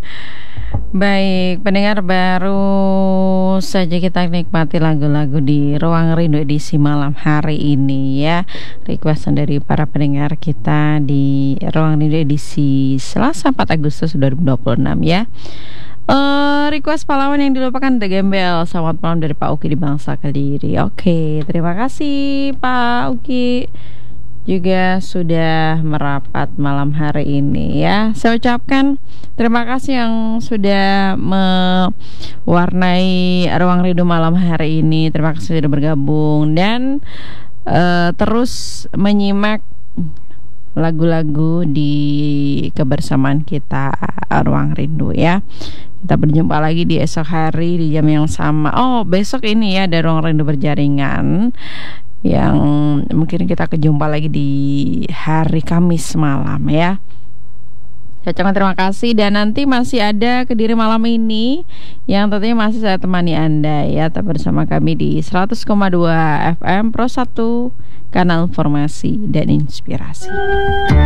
Baik, pendengar, baru saja kita nikmati lagu-lagu di Ruang Rindu edisi malam hari ini ya. Requestan dari para pendengar kita di Ruang Rindu edisi Selasa 4 Agustus 2026 ya. Request pahlawan yang dilupakan The Gembel. Selamat malam dari Pak Uki di Bangsa Kediri. Oke, terima kasih Pak Uki juga sudah merapat malam hari ini ya. Saya ucapkan terima kasih yang sudah mewarnai Ruang Rindu malam hari ini. Terima kasih sudah bergabung dan terus menyimak lagu-lagu di kebersamaan kita Ruang Rindu ya. Kita berjumpa lagi di esok hari di jam yang sama. Oh, besok ini ya ada Ruang Rindu berjaringan yang mungkin kita kejumpa lagi di hari Kamis malam ya. Saya ucapkan terima kasih dan nanti masih ada Kediri malam ini yang tentunya masih saya temani Anda ya, tetap bersama kami di 100,2 FM Pro 1 kanal informasi dan inspirasi.